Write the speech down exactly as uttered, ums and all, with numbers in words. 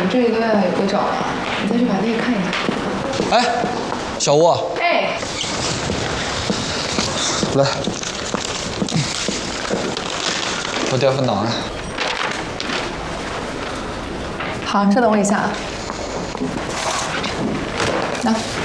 这一个月也会找了，你再去把那个看一下。 哎，小吴。 哎。 来，我调份档案。 好，稍等我一下啊。那。